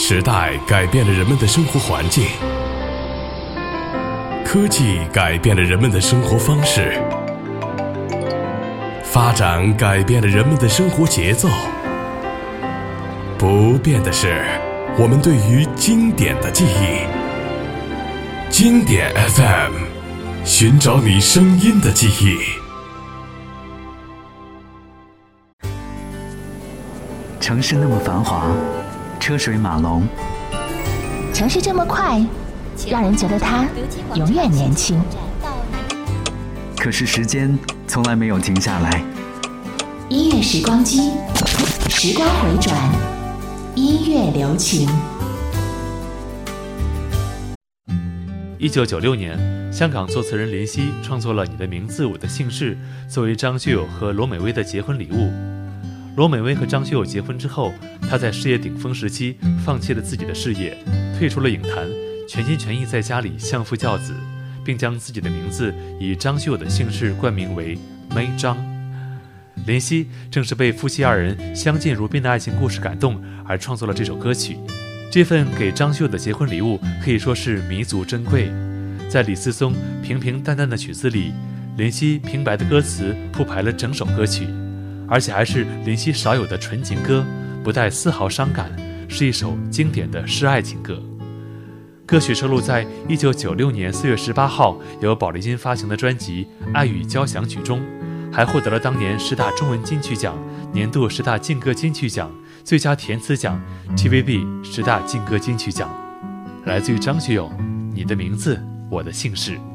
时代改变了人们的生活环境，科技改变了人们的生活方式，发展改变了人们的生活节奏。不变的是我们对于经典的记忆。经典 FM， 寻找你声音的记忆。 城市那么繁华，车水马龙， 城市这么快，让人觉得它永远年轻。 可是时间从来没有停下来。 音乐时光机，时光回转，音乐留情。 1996年，香港作词人林夕创作了《你的名字我的姓氏》，作为张学友和罗美薇的结婚礼物。罗美薇和张学友结婚之后，他在事业顶峰时期放弃了自己的事业，退出了影坛，全心全意在家里相夫教子，并将自己的名字以张学友的姓氏冠名为梅张。林夕正是被夫妻二人相敬如宾的爱情故事感动而创作了这首歌曲。这份给张学友的结婚礼物可以说是弥足珍贵。在李思松平平淡淡的曲子里，林夕平白的歌词铺排了整首歌曲，而且还是林夕少有的纯情歌，不带丝毫伤感，是一首经典的诗爱情歌。歌曲收录在1996年4月18号由宝丽金发行的专辑《爱与交响曲》中，还获得了当年10大中文金曲奖、年度10大劲歌金曲奖、最佳填词奖、TVB 10大劲歌金曲奖。来自于张学友，《你的名字我的姓氏》。